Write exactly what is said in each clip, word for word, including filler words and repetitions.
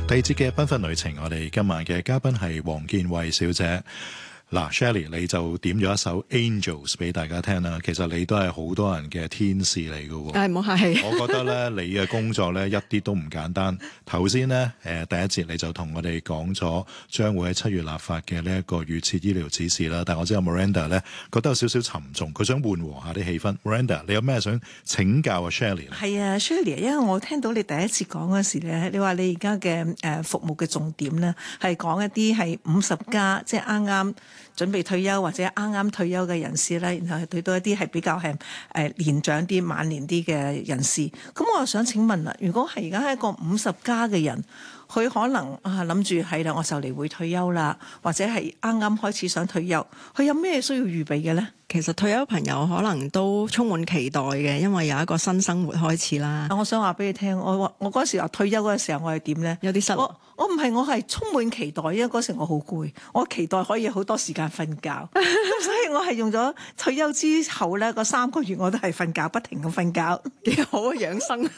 第二節嘅繽紛旅程，我哋今晚嘅嘉賓係黃建慧小姐。嗱 ，Shirley 你就點咗一首 Angels 俾大家聽啦。其實你都係好多人嘅天使嚟嘅喎。 誒，唔好客氣。 我覺得咧，你嘅工作咧一啲都唔簡單。頭先咧，誒第一節你就同我哋講咗將會喺七月立法嘅呢一個預設醫療指示啦。但係我知道 Miranda 咧覺得有少少沉重，佢想緩和下啲氣氛。Miranda，你有咩想請教啊 Shirley？ 係啊 Shirley，因為我聽到你第一次講嗰時咧，你話你而家嘅誒服務嘅重點咧係講一啲係五十加，即係啱啱準備退休或者啱啱退休嘅人士咧，然後對到一啲係比較係誒年長啲、晚年啲嘅人士。咁我又想請問啦，如果係而家係一個五十加嘅人，佢可能啊諗住係啦，我就嚟會退休啦，或者係啱啱開始想退休，佢有咩需要預備嘅咧？ 其實退休朋友可能都充滿期待嘅，因為有一個新生活開始啦。 我想話俾你聽，我我嗰時話退休嗰陣時候，我係點咧？ 有啲失落。 我唔係，我係充滿期待，因為嗰時我好攰，我期待可以好多時間瞓覺，咁所以我係用咗退休之後咧，嗰三個月我都係瞓覺，不停咁瞓覺， 幾好嘅養生。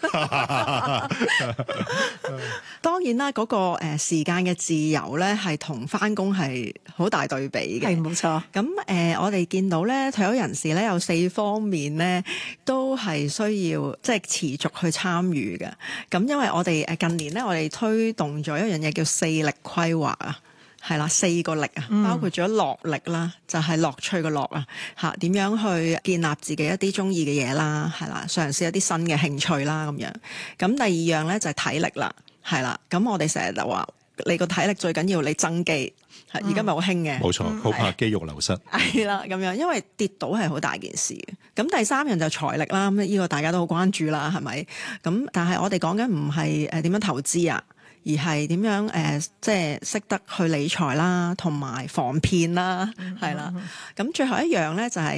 當然啦，嗰、那個誒、呃、時間嘅自由咧，係同返工係好大對比嘅。 係冇錯。 咁誒、呃，我哋見到咧，退休人士咧有四方面咧，都係需要即係持續去參與嘅。咁因為我哋誒近年咧，我哋推動咗一樣嘢叫四力規劃啊，係啦，四個力啊，包括咗樂力啦，就係、是、樂趣嘅樂啊，嚇點樣去建立自己一啲中意嘅嘢啦，係啦，嘗試一啲新嘅興趣啦咁樣。咁第二樣咧就係體力啦，係啦。咁我哋成日就話你個體力最緊要你增肌，係而家咪好興嘅， 冇錯，好怕肌肉流失。 係啦，咁樣因為跌倒係好大件事嘅。咁第三樣就財力啦，咁呢個大家都好關注啦，係咪？咁但係我哋講緊唔係誒點樣投資啊？而係點樣誒、呃，即係識得去理財啦，同埋防騙啦，係啦。咁最後一樣咧就係、